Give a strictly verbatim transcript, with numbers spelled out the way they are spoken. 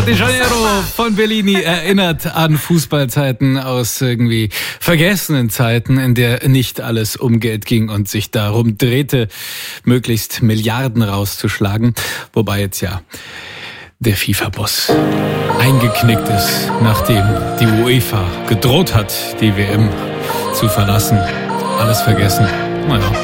De Janeiro von Bellini erinnert an Fußballzeiten aus irgendwie vergessenen Zeiten, in der nicht alles um Geld ging und sich darum drehte, möglichst Milliarden rauszuschlagen. Wobei jetzt ja der FIFA-Boss eingeknickt ist, nachdem die UEFA gedroht hat, die W M zu verlassen. Alles vergessen. Naja.